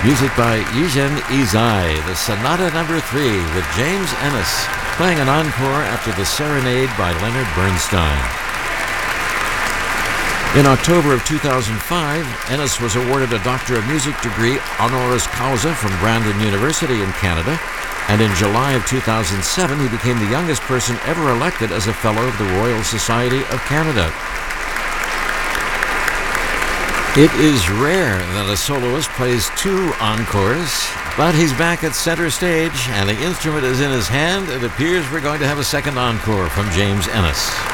Music by Eugene Izai, the Sonata No. 3 with James Ennis, playing an encore after the Serenade by Leonard Bernstein. In October of 2005, Ennis was awarded a Doctor of Music degree honoris causa from Brandon University in Canada, and in July of 2007 he became the youngest person ever elected as a Fellow of the Royal Society of Canada. It is rare that a soloist plays two encores, but he's back at center stage and the instrument is in his hand. It appears we're going to have a second encore from James Ennis.